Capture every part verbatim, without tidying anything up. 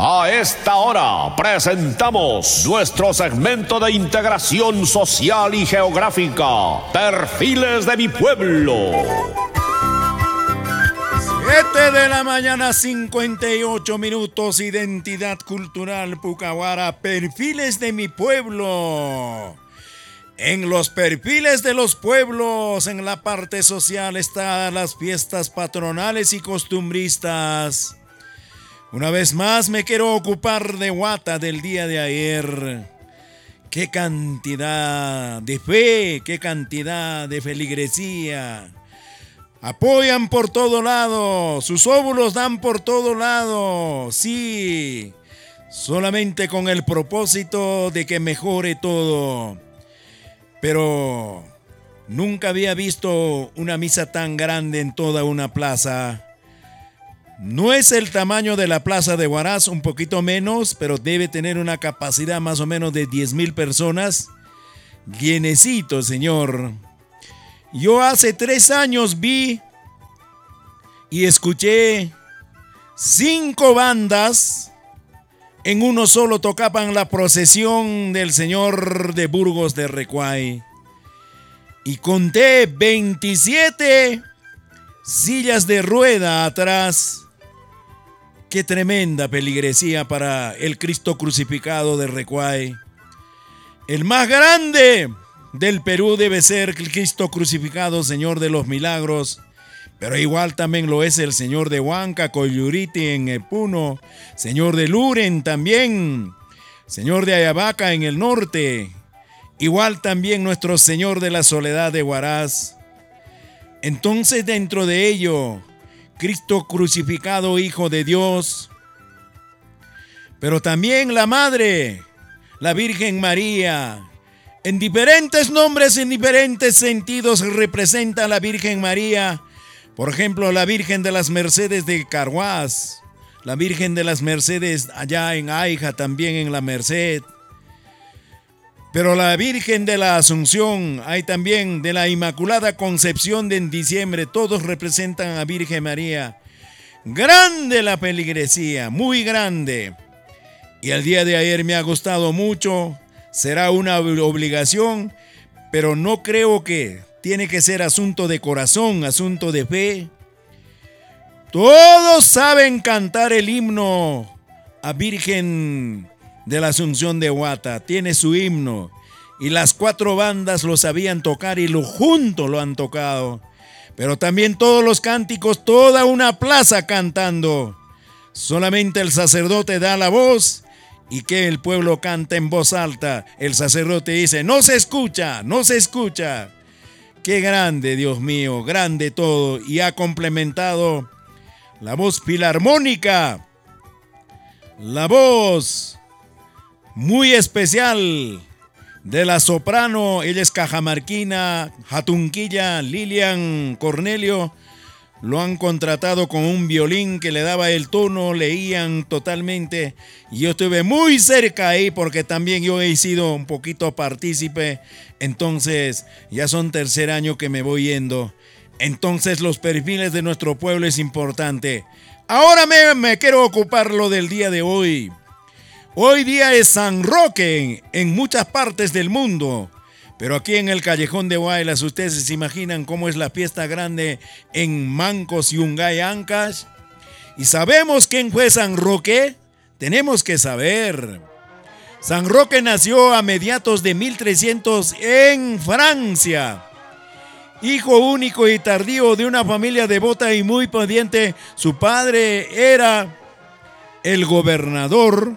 A esta hora presentamos nuestro segmento de integración social y geográfica, Perfiles de mi Pueblo. siete de la mañana, cincuenta y ocho minutos, Identidad Cultural Pucahuara, Perfiles de mi Pueblo. En los perfiles de los pueblos, en la parte social, están las fiestas patronales y costumbristas. Una vez más me quiero ocupar de Huata del día de ayer. Qué cantidad de fe, qué cantidad de feligresía. Apoyan por todo lado, sus óvulos dan por todo lado. Sí, solamente con el propósito de que mejore todo. Pero nunca había visto una misa tan grande en toda una plaza. No es el tamaño de la plaza de Huaraz, un poquito menos, pero debe tener una capacidad más o menos de diez mil personas. Llenecito, señor. Yo hace tres años vi y escuché cinco bandas. En uno solo tocaban la procesión del Señor de Burgos de Recuay. Y conté veintisiete sillas de rueda atrás. Qué tremenda feligresía para el Cristo crucificado de Recuay. El más grande del Perú debe ser el Cristo crucificado, Señor de los Milagros. Pero igual también lo es el Señor de Huanca, Coyuriti en el Puno, Señor de Luren también, Señor de Ayabaca en el norte, igual también nuestro Señor de la Soledad de Huaraz. Entonces dentro de ello, Cristo crucificado, Hijo de Dios, pero también la Madre, la Virgen María. En diferentes nombres, en diferentes sentidos representa a la Virgen María. Por ejemplo, la Virgen de las Mercedes de Carhuaz, la Virgen de las Mercedes allá en Aija, también en la Merced. Pero la Virgen de la Asunción, hay también de la Inmaculada Concepción de en diciembre, todos representan a Virgen María. Grande la feligresía, muy grande. Y el día de ayer me ha gustado mucho, será una obligación, pero no creo que tiene que ser asunto de corazón, asunto de fe. Todos saben cantar el himno a Virgen de la Asunción de Huata. Tiene su himno. Y las cuatro bandas lo sabían tocar y lo juntos lo han tocado. Pero también todos los cánticos, toda una plaza cantando. Solamente el sacerdote da la voz y que el pueblo canta en voz alta. El sacerdote dice, no se escucha, no se escucha. Qué grande, Dios mío, grande todo. Y ha complementado la voz filarmónica, la voz muy especial de la soprano. Ella es cajamarquina, Jatunquilla, Lilian Cornelio. Lo han contratado con un violín que le daba el tono, leían totalmente. Y yo estuve muy cerca ahí porque también yo he sido un poquito partícipe. Entonces, ya son tercer año que me voy yendo. Entonces, los perfiles de nuestro pueblo es importante. Ahora me, me quiero ocupar lo del día de hoy. Hoy día es San Roque en, en muchas partes del mundo. Pero aquí en el Callejón de Huaylas, ustedes se imaginan cómo es la fiesta grande en Mancos y Ungay Ancash. ¿Y sabemos quién fue San Roque? Tenemos que saber. San Roque nació a mediados de mil trescientos en Francia. Hijo único y tardío de una familia devota y muy pendiente. Su padre era el gobernador.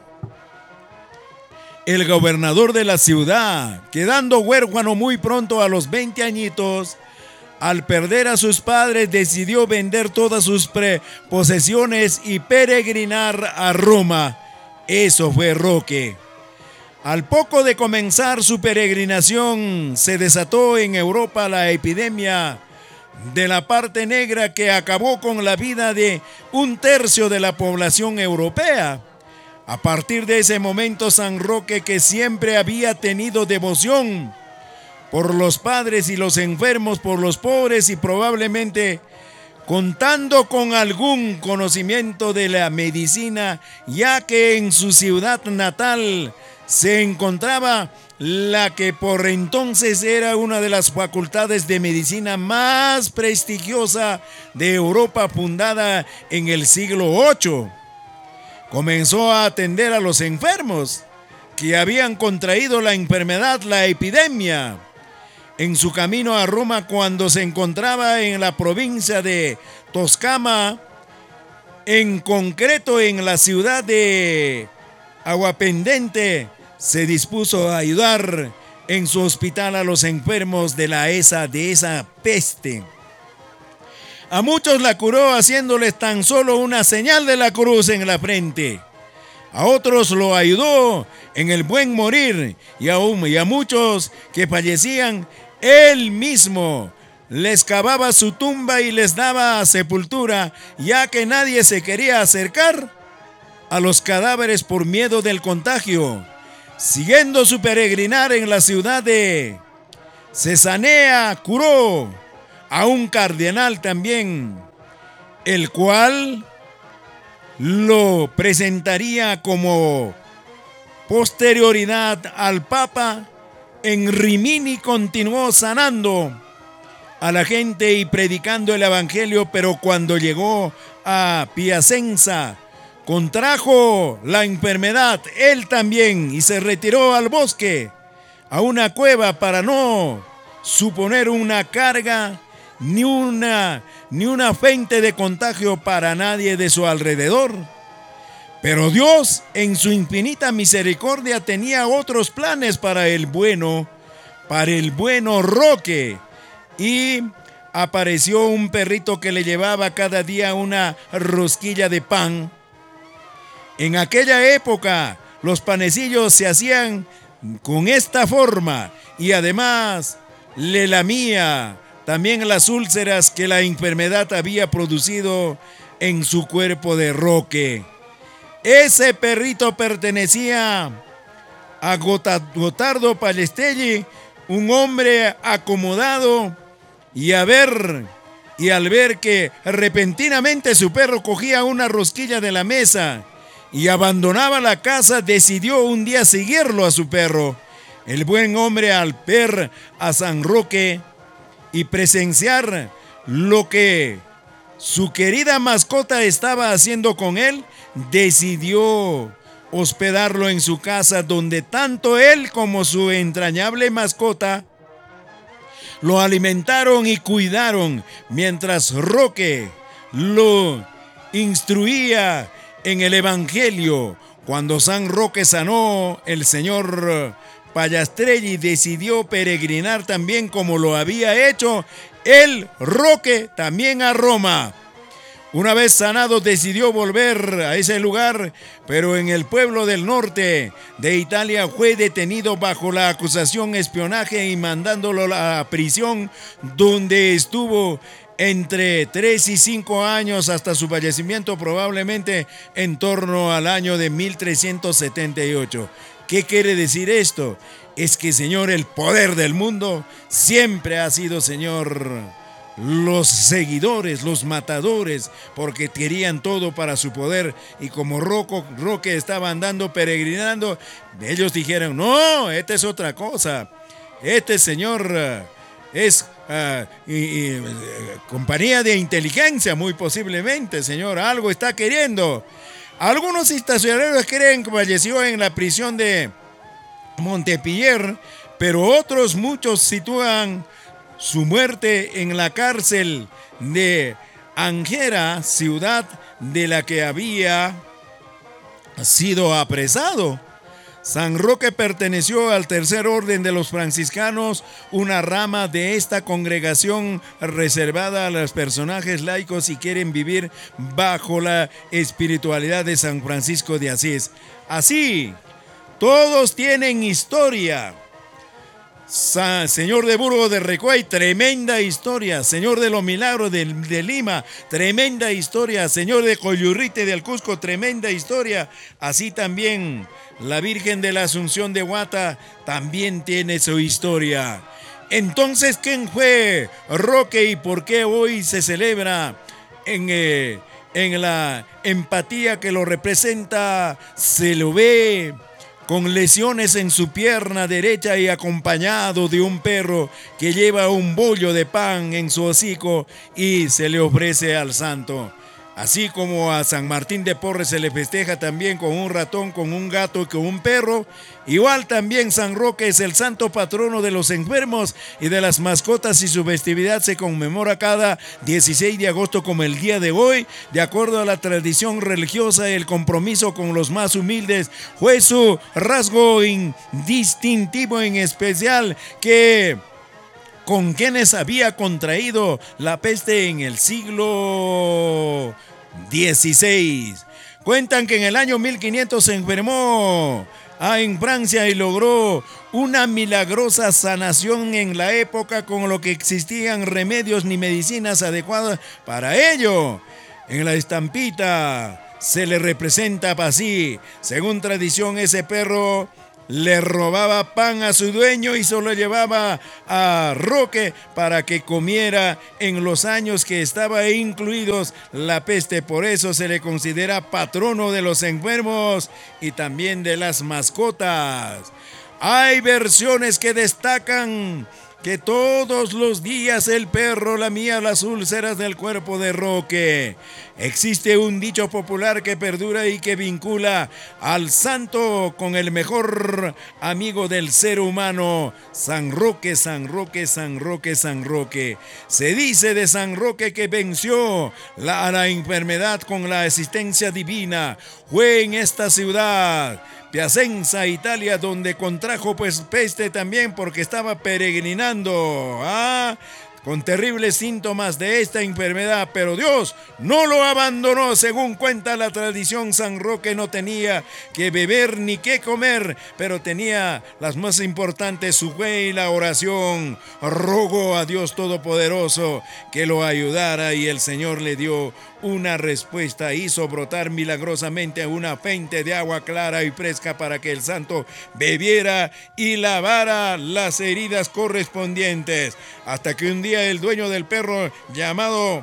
El gobernador de la ciudad, quedando huérfano muy pronto a los veinte añitos, al perder a sus padres decidió vender todas sus posesiones y peregrinar a Roma. Eso fue Roque. Al poco de comenzar su peregrinación, se desató en Europa la epidemia de la parte negra que acabó con la vida de un tercio de la población europea. A partir de ese momento, San Roque, que siempre había tenido devoción por los padres y los enfermos, por los pobres y probablemente contando con algún conocimiento de la medicina, ya que en su ciudad natal se encontraba la que por entonces era una de las facultades de medicina más prestigiosa de Europa, fundada en el siglo octavo. Comenzó a atender a los enfermos que habían contraído la enfermedad, la epidemia. En su camino a Roma, cuando se encontraba en la provincia de Toscana, en concreto en la ciudad de Aguapendente, se dispuso a ayudar en su hospital a los enfermos de la esa, de esa peste. A muchos la curó haciéndoles tan solo una señal de la cruz en la frente. A otros lo ayudó en el buen morir, y a, y a muchos que fallecían, él mismo les cavaba su tumba y les daba sepultura, ya que nadie se quería acercar a los cadáveres por miedo del contagio. Siguiendo su peregrinar en la ciudad de Cesanea, curó a un cardenal también, el cual lo presentaría como posterioridad al Papa. En Rimini continuó sanando a la gente y predicando el evangelio, pero cuando llegó a Piacenza, contrajo la enfermedad él también y se retiró al bosque, a una cueva, para no suponer una carga ni una, ni una fuente de contagio para nadie de su alrededor. Pero Dios, en su infinita misericordia, tenía otros planes para el bueno, para el bueno Roque, y apareció un perrito que le llevaba cada día una rosquilla de pan. En aquella época los panecillos se hacían con esta forma y además le lamía también las úlceras que la enfermedad había producido en su cuerpo de Roque. Ese perrito pertenecía a Gotardo Palestelli, un hombre acomodado, y a ver y al ver que repentinamente su perro cogía una rosquilla de la mesa y abandonaba la casa, decidió un día seguirlo a su perro. El buen hombre, al ver a San Roque y presenciar lo que su querida mascota estaba haciendo con él, decidió hospedarlo en su casa, donde tanto él como su entrañable mascota lo alimentaron y cuidaron, mientras Roque lo instruía en el evangelio. Cuando San Roque sanó, el señor Pallastrelli decidió peregrinar también, como lo había hecho el Roque, también a Roma. Una vez sanado, decidió volver a ese lugar, pero en el pueblo del norte de Italia fue detenido bajo la acusación de espionaje y mandándolo a la prisión, donde estuvo entre tres y cinco años hasta su fallecimiento, probablemente en torno al año de mil trescientos setenta y ocho. ¿Qué quiere decir esto? Es que, Señor, el poder del mundo siempre ha sido, Señor, los seguidores, los matadores, porque querían todo para su poder. Y como Roque, Roque estaba andando peregrinando, ellos dijeron: no, esta es otra cosa. Este señor uh, es uh, y, y, uh, compañía de inteligencia, muy posiblemente, Señor, algo está queriendo. Algunos historiadores creen que falleció en la prisión de Montpellier, pero otros muchos sitúan su muerte en la cárcel de Angera, ciudad de la que había sido apresado. San Roque perteneció al tercer orden de los franciscanos, una rama de esta congregación reservada a los personajes laicos y quieren vivir bajo la espiritualidad de San Francisco de Asís. Así, todos tienen historia. Sa- Señor de Burgos de Recuay, tremenda historia. Señor de los Milagros de, de Lima, tremenda historia. Señor de Coyurrite del Cusco, tremenda historia. Así también la Virgen de la Asunción de Huata también tiene su historia. Entonces, ¿quién fue Roque y por qué hoy se celebra en, eh, en la empatía que lo representa, se lo ve con lesiones en su pierna derecha y acompañado de un perro que lleva un bollo de pan en su hocico y se le ofrece al santo. Así como a San Martín de Porres se le festeja también con un ratón, con un gato y con un perro, igual también San Roque es el santo patrono de los enfermos y de las mascotas, y su festividad se conmemora cada dieciséis de agosto como el día de hoy, de acuerdo a la tradición religiosa. El compromiso con los más humildes fue su rasgo distintivo, en especial que con quienes había contraído la peste en el siglo dieciséis. Cuentan que en el año mil quinientos se enfermó ah, en Francia y logró una milagrosa sanación en la época, con lo que existían remedios ni medicinas adecuadas para ello. En la estampita se le representa así. Según tradición, ese perro le robaba pan a su dueño y se lo llevaba a Roque para que comiera en los años que estaba incluidos la peste. Por eso se le considera patrono de los enfermos y también de las mascotas. Hay versiones que destacan que todos los días el perro lamía las úlceras del cuerpo de Roque. Existe un dicho popular que perdura y que vincula al santo con el mejor amigo del ser humano: San Roque, San Roque, San Roque, San Roque. Se dice de San Roque que venció la, la enfermedad con la asistencia divina. Fue en esta ciudad, Piacenza, Italia, donde contrajo pues peste también, porque estaba peregrinando ¿ah? con terribles síntomas de esta enfermedad, pero Dios no lo abandonó. Según cuenta la tradición, San Roque no tenía que beber ni que comer, pero tenía las más importantes, su fe y la oración. Rogó a Dios Todopoderoso que lo ayudara y el Señor le dio una respuesta. Hizo brotar milagrosamente una fuente de agua clara y fresca para que el santo bebiera y lavara las heridas correspondientes, hasta que un día el dueño del perro, llamado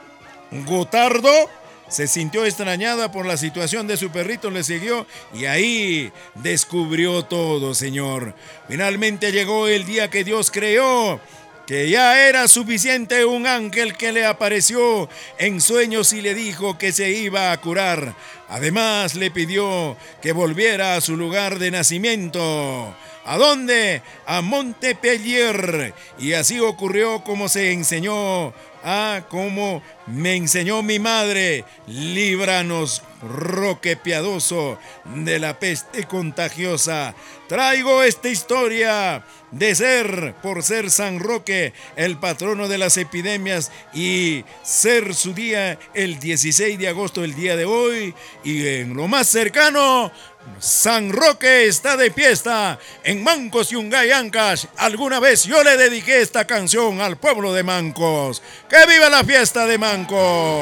Gotardo, se sintió extrañada por la situación de su perrito, le siguió y ahí descubrió todo, Señor. Finalmente llegó el día que Dios creó, que ya era suficiente un ángel que le apareció en sueños y le dijo que se iba a curar. Además, le pidió que volviera a su lugar de nacimiento. ¿A dónde? A Montpellier. Y así ocurrió como se enseñó, ah, como me enseñó mi madre. Líbranos, Roque piadoso, de la peste contagiosa. Traigo esta historia de ser, por ser San Roque el patrono de las epidemias y ser su día el dieciséis de agosto, el día de hoy. Y en lo más cercano, San Roque está de fiesta en Mancos y Yungay, Ancash. Alguna vez yo le dediqué esta canción al pueblo de Mancos. ¡Que viva la fiesta de Mancos!